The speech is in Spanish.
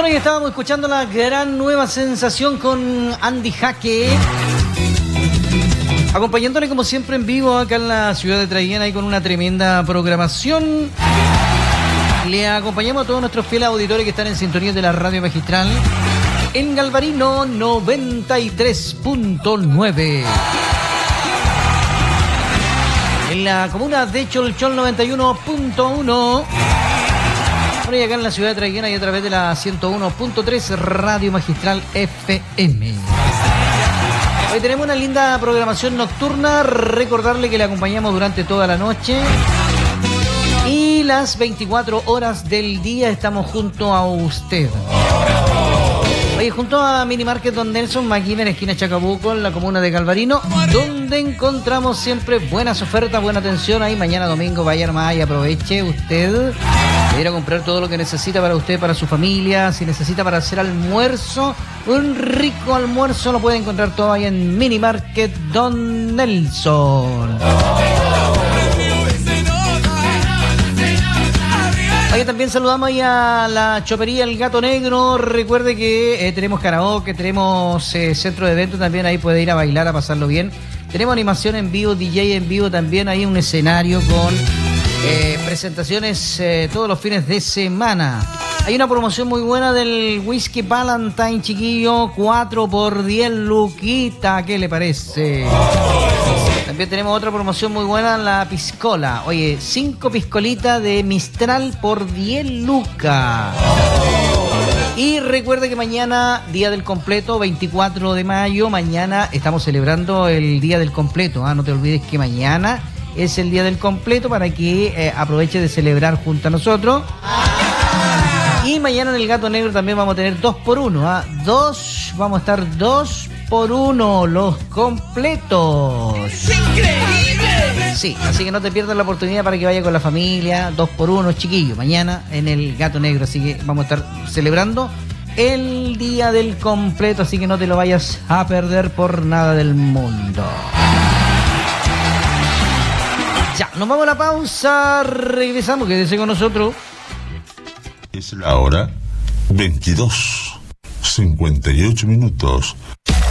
Bueno, y estábamos escuchando la gran nueva sensación con Andy Jaque, acompañándole como siempre en vivo acá en la ciudad de Traiguén, y con una tremenda programación. Le acompañamos a todos nuestros fieles auditores que están en sintonía de la Radio Magistral en Galvarino 93.9. En la comuna de Cholchol 91.1. Bueno, y acá en la ciudad de Traiguén y a través de la 101.3 Radio Magistral FM. Hoy tenemos una linda programación nocturna. Recordarle que le acompañamos durante toda la noche. Y las 24 horas del día estamos junto a usted. Oye, junto a Mini Market Don Nelson, aquí en esquina Chacabuco, en la comuna de Galvarino, donde encontramos siempre buenas ofertas, buena atención. Ahí mañana domingo vaya nomás y aproveche usted de ir a comprar todo lo que necesita para usted, para su familia. Si necesita para hacer almuerzo, un rico almuerzo, lo puede encontrar todo ahí en Mini Market Don Nelson. Oye, también saludamos ahí a la chopería El Gato Negro. Recuerde que tenemos karaoke, tenemos centro de eventos también, ahí puede ir a bailar, a pasarlo bien. Tenemos animación en vivo, DJ en vivo también, hay un escenario con presentaciones todos los fines de semana. Hay una promoción muy buena del Whisky Valentine, chiquillo, 4 por 10 luquita, ¿qué le parece? También tenemos otra promoción muy buena, la piscola. Oye, 5 piscolitas de Mistral por 10 lucas. Y recuerde que mañana, día del completo, 24 de mayo, mañana estamos celebrando el día del completo. No te olvides que mañana es el día del completo para que aproveche de celebrar junto a nosotros. Y mañana en el Gato Negro también vamos a tener 2x1. Vamos a estar 2x1 los completos. ¡Increíble! Sí, así que no te pierdas la oportunidad para que vaya con la familia. 2x1, chiquillo, mañana en el Gato Negro. Así que vamos a estar celebrando el día del completo. Así que no te lo vayas a perder por nada del mundo. Ya, nos vamos a la pausa. Regresamos, quédese con nosotros. Es la hora 22:58.